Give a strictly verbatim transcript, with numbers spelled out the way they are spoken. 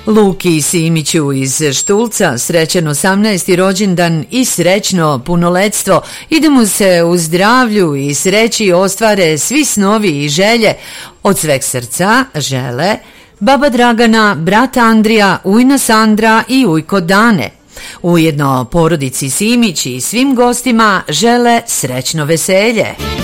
Luki Simiću iz Štulca srećan osamnaesti rođendan i srećno punoletstvo. Idemo se u zdravlju i sreći ostvare svi snovi i želje. Od sveg srca žele baba Dragana, brat Andrija, ujna Sandra i ujko Dane. Ujedno porodici Simić i svim gostima žele srećno veselje.